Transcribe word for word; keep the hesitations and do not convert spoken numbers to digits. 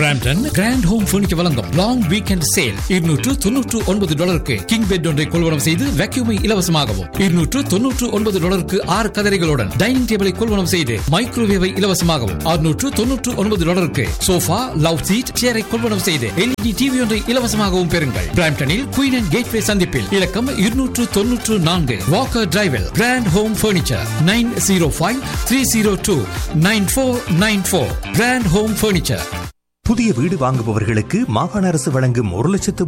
Brampton grand home furniture வழங்கும் long weekend sale. இருநூற்று தொன்னூற்று ஒன்பது டாலருக்கு கிங் பெட் ஒன்றை கொள்வனம் செய்து வேக்யூமை இலவசமாகவும், இருநூற்று தொன்னூற்று ஒன்பது டாலருக்கு ஆறு கதரைகளுடன் டைனிங் டேபிளை கொள்வனம் செய்து மைக்ரோவேவை இலவசமாகவும், அறுநூற்று தொன்னூற்று ஒன்பது டாலருக்கு சோஃபா, லவ் சீட், சேரை கொள்வனம் செய்து எல்இடி டிவி ஒன்றை இலவசமாகவும் பெறுங்கள். பிராம்டனில் குயின் அண்ட் கேட்வே சந்திப்பில் இலக்கம் இருநூற்று தொன்னூற்று நான்கு Walker டிரைவில் grand home furniture nine zero five three zero two nine four nine four. Grand home furniture. புதிய வீடு வாங்குபவர்களுக்கு மாகாண அரசு வழங்கும் ஒரு லட்சத்து